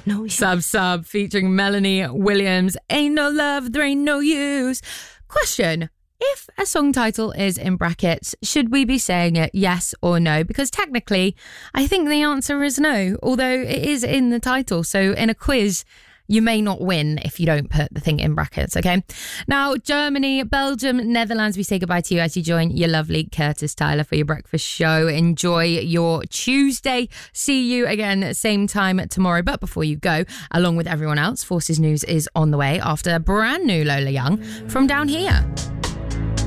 Sub featuring Melanie Williams. Ain't no love, there ain't no use. Question. If a song title is in brackets, should we be saying it yes or no? Because technically, I think the answer is no, although it is in the title. So in a quiz, you may not win if you don't put the thing in brackets, okay? Now, Germany, Belgium, Netherlands, we say goodbye to you as you join your lovely Curtis Tyler for your breakfast show. Enjoy your Tuesday. See you again, same time tomorrow. But before you go, along with everyone else, Forces News is on the way after brand new Lola Young from Down Here.